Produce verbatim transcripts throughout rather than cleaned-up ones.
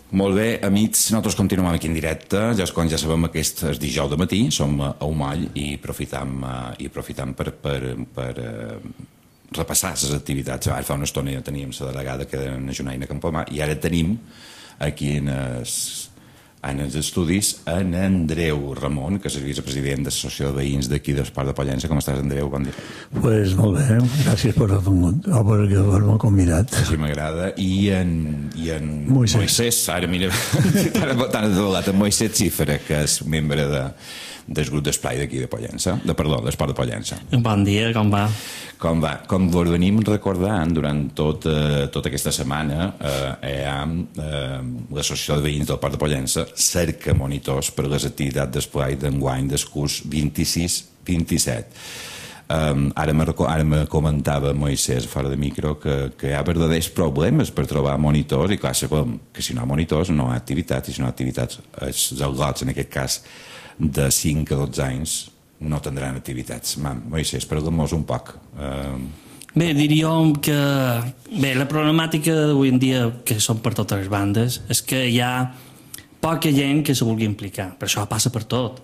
Molt bé, amics, nosaltres continuem aquí en directe, ja quan ja sabem que aquest és dijous de matí, som a Humall i aprofitam, i aprofitam per, per, per uh, repassar les activitats. Ara fa una estona ja teníem la delegada que era en Junaina Campomar i ara tenim aquí en els, en els estudis en Andreu Ramon, que és el vicepresident de l'Associació de Veïns d'aquí d'Espart de Pollença. Com estàs, Andreu? Bon dia. Pues molt bé, gràcies per haver-me convidat. Així m'agrada. I en, i en Moisés. Moisés, ara mira, tan adolat, en Moisés Xifra, que és membre de, del grup d'esplai d'aquí de Pollença, de, perdó, d'Espart de Pollença. Bon dia, com va? Com va? Com vos venim recordant durant tot, eh, tota aquesta setmana, eh, hi ha eh, l'Associació de Veïns del Port de Pollença cerca monitors per les activitats d'esplai d'enguany del curs vint-i-sis vint-i-set. Um, ara, me, ara me comentava Moisés fora de micro que, que hi ha verdaders problemes per trobar monitors i clar, sabem que si no hi ha monitors no hi ha activitats i si no hi ha activitats els al·lots, en aquest cas de cinc a dotze anys no tindran activitats. Mam, Moisés, parla-nos un poc. Uh... Bé, diríem que bé, la problemàtica d'avui en dia que són per totes les bandes és que hi ha poca gent que se vulgui implicar, però això passa per tot.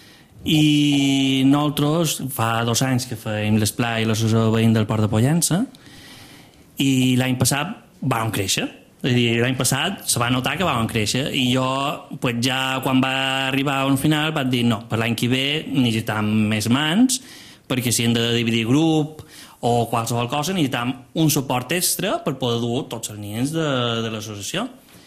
I nosaltres fa dos anys que fèiem l'esplai i l'associació de veïns del Port de Pollença i l'any passat vam créixer. És a dir, l'any passat se va notar que vam créixer i jo pues, ja quan va arribar al final vaig dir no, per l'any que ve necessitam més mans perquè si hem de dividir grup o qualsevol cosa necessitam un suport extra per poder dur tots els nens de, de l'associació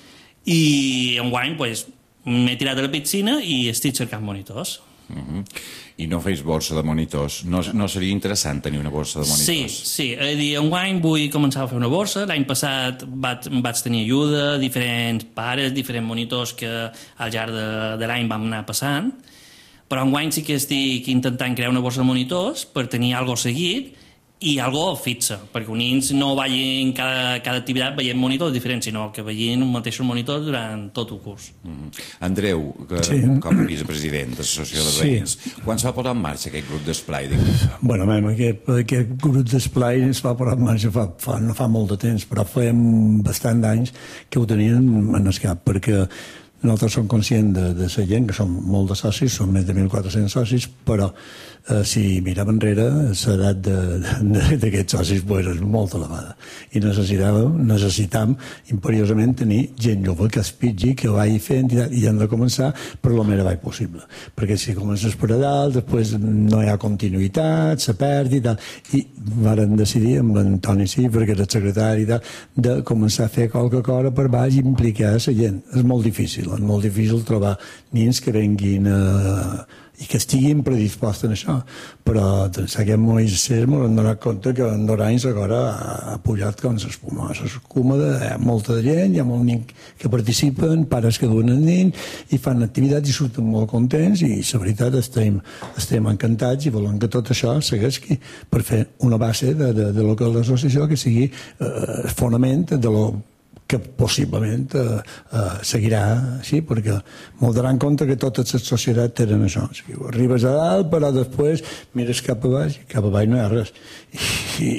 i enguany pues, m'he tirat a la piscina i estic cercant monitors. Uh-huh. I no feis borsa de monitors. No, no seria interessant tenir una borsa de monitors? Sí, sí. És a dir, enguany vull començar a fer una borsa. L'any passat vaig, vaig tenir ajuda, diferents pares, diferents monitors que al llarg de, de l'any vam anar passant. Però enguany sí que estic intentant crear una borsa de monitors per tenir algo seguit i algo fixa, perquè els nens no vagin cada, cada activitat veient monitors diferents, sinó que vegin un mateix monitor durant tot el curs. Mm-hmm. Andreu, que, sí. com a vicepresident de l'Associació de Veïns, sí. Quan es va posar en marxa aquest grup d'esplai? Bueno, mem, aquest, aquest grup d'esplai es va posar en marxa fa, fa, no fa molt de temps, però fèiem bastant d'anys que ho tenien en el cap, perquè nosaltres som conscients de, de la gent, que som molt de socis, som més de mil quatre-cents socis, però eh, si mirem enrere, l'edat d'aquests socis pues, és molt elevada. I necessitàvem, necessitam imperiosament tenir gent jove que es pitgi, que vagi fer entitat, i hem de començar per la més avall possible. Perquè si comences per a dalt, després no hi ha continuïtat, se perd i tal. I vàrem decidir amb l'Antoni Cifra, que era el secretari, i tal, de començar a fer qualque cosa per baix i implicar la gent. És molt difícil. És molt difícil trobar nens que venguin eh, i que estiguin predispostos a això. Però doncs, aquest Moisés m'ho hem donat compte que en dos anys agora ha pujat com s'espuma. S'escuma de hi ha molta gent, hi ha molts nens que participen, pares que duen els nens i fan activitats i surten molt contents i la veritat estem, estem encantats i volem que tot això segueixi per fer una base de, de, de lo que és l'associació que sigui eh, fonament de lo que possiblement eh, eh, seguirà així, perquè m'ho daran compte que totes les societats tenen això. O sigui, arribes a dalt, però després mires cap a baix, i cap a baix no hi ha res. I,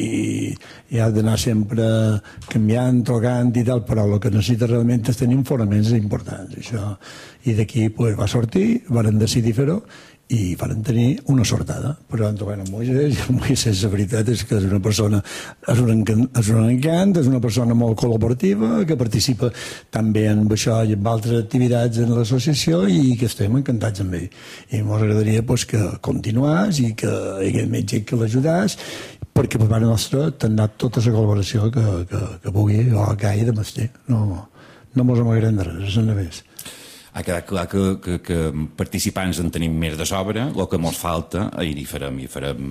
i has d'anar sempre canviant, tocant i tal, però el que necessites realment és tenir fonaments importants. Això. I d'aquí pues, va sortir, varen decidir fer-ho, i van tenir una sortada. Però bueno, Moisés, Moisés, la veritat és que és una persona, és un encant, és un encant, és una persona molt col·laborativa, que participa també en això i en altres activitats en l'associació i que estem encantats amb ell. I ens agradaria pues, que continuàs i que hi hagués més gent que l'ajudàs, perquè per part nostra t'han donat tota la col·laboració que, que, que pugui o que hagi de mestir. No, no mos amagarem de res, és a més. Ha quedat clar que, que, que participants en tenim més de sobre, el que ens falta, i hi farem, hi farem,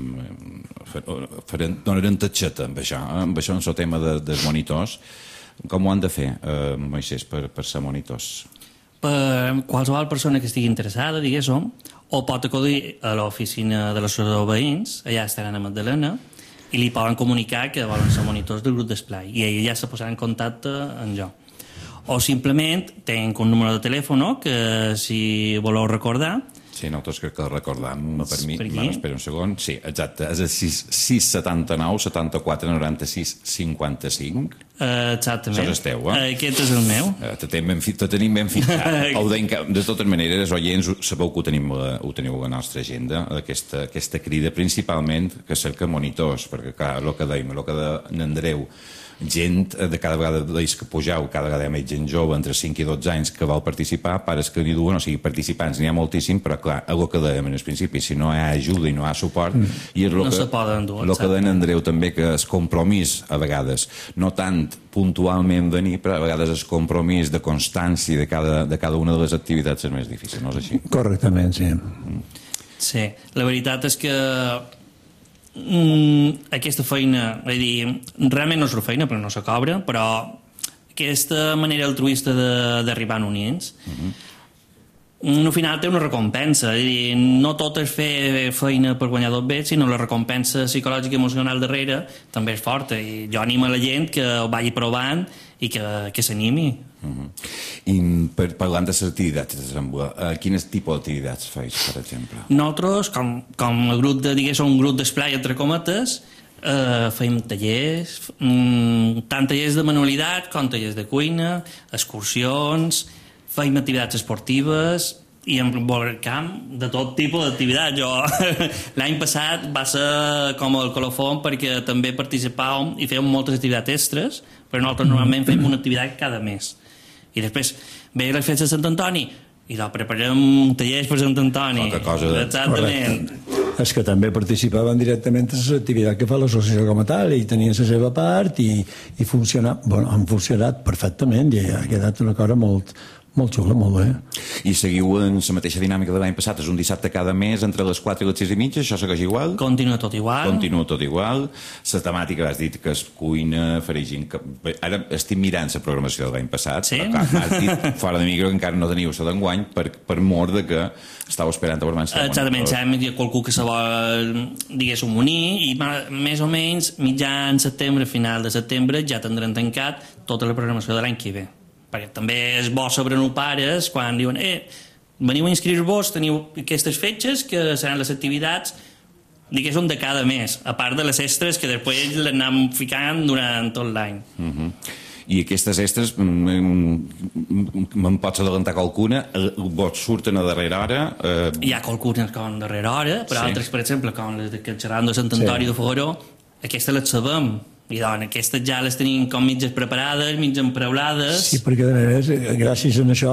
farem donarem tatxeta amb això, eh? Amb això en el tema de, dels monitors. Com ho han de fer, eh, Moisés, per, per ser monitors? Per qualsevol persona que estigui interessada, diguéssim, o pot acudir a l'oficina de l'associació de veïns, allà estaran a Magdalena, i li poden comunicar que volen ser monitors del grup d'esplai, i ell ja se posarà en contacte amb jo. O simplement tenc un número de telèfon que si voleu recordar Sí, nosaltres crec que el recordam, per mi, Per aquí? bueno, espera un segon, sí, exacte, és el sis setanta nou setanta-quatre noranta-sis cinquanta-cinc. Uh, exactament. Això és el teu, eh? Uh, aquest és el meu. Eh, te, tenim ben, fi- te tenim ben fixat. Ho deim que, de totes maneres, oients, ho- sabeu que ho, tenim, a- ho teniu a la nostra agenda, aquesta, aquesta crida, principalment que cerca monitors, perquè, clar, el que dèiem, el que deia n'Andreu, gent de cada vegada d'ells que pugeu, cada vegada hi ha més gent jove, entre cinc i dotze anys, que vol participar, pares que n'hi duen, o sigui, participants n'hi ha moltíssim, però clar, el que dèiem en el principi, si no hi ha ajuda i no hi ha suport, mm. i és el No que, se poden dur, el que exacte. deia Andreu també, que és compromís a vegades, no tant puntualment venir, però a vegades és compromís de constància de cada, de cada una de les activitats és més difícil, no és així? Correctament, sí. Sí, la veritat és que mm, aquesta feina, és a dir, realment no és una feina perquè no se cobra, però aquesta manera altruista de- d'arribar a units, mm, al final té una recompensa, és a dir, no tot és fer feina per guanyar dos bets, sinó la recompensa psicològica i emocional darrere també és forta, i jo animo a la gent que ho vagi provant i que, que s'animi. Uh-huh. I per, parlant de les activitats, uh, quines tipus d'activitats feis, per exemple? Nosaltres, com, com a grup de, diguéssim, un grup d'esplai, entre cometes, eh, feim tallers, mm, tant tallers de manualitat com tallers de cuina, excursions, feim activitats esportives i en camp de tot tipus d'activitats. Jo l'any passat va ser com el colofon perquè també participàvem i fèiem moltes activitats extres, però nosaltres normalment fem una activitat cada mes. I després ve les festes de Sant Antoni i doncs preparem tallers per Sant Antoni. Poca cosa de- Exactament. És que també participaven directament en l'activitat que fa l'associació com a tal i tenien la seva part i, i funciona, bueno, han funcionat perfectament i ha quedat una cosa molt, molt xula, molt bé. I seguiu en la mateixa dinàmica de l'any passat, és un dissabte cada mes entre les quatre i les sis i mitja, això segueix igual? Continua tot igual. Continua tot igual. La temàtica, has dit que és cuina, farigint... Que... Bé, ara estic mirant la programació de l'any passat, Sí? però clar, m'has dit fora de micro que encara no teniu la d'enguany per, per mort de que estàveu esperant a veure abans. Exactament, sabem que hi ha qualcú que se vol, diguéssim, unir i ma- més o menys mitjan setembre, final de setembre, ja tindran tancat tota la programació de l'any que ve. Perquè també és bo saber els pares quan diuen eh, veniu a inscriure-vos, teniu aquestes fetges que seran les activitats diguéssim de cada mes, a part de les extres que després les anem ficant durant tot l'any. Uh -huh. I aquestes extres, mm, me'n pots adelantar qualcuna? Eh, Vos surten a darrera hora? Eh, Hi ha qualcunes com darrere hora, però Sí. altres, per exemple, com les de que xerràvem de Sant Antoni Sí. de Fogaró, aquestes les sabem. I doncs aquestes ja les tenim com mitges preparades, mitges empreulades. Sí, perquè a més, gràcies a això